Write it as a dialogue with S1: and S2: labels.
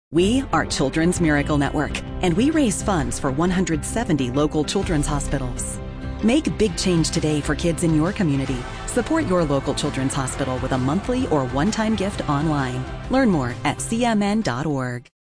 S1: We are Children's Miracle Network, and we raise funds for 170 local children's hospitals. Make big change today for kids in your community. Support your local children's hospital with a monthly or one-time gift online. Learn more at cmn.org.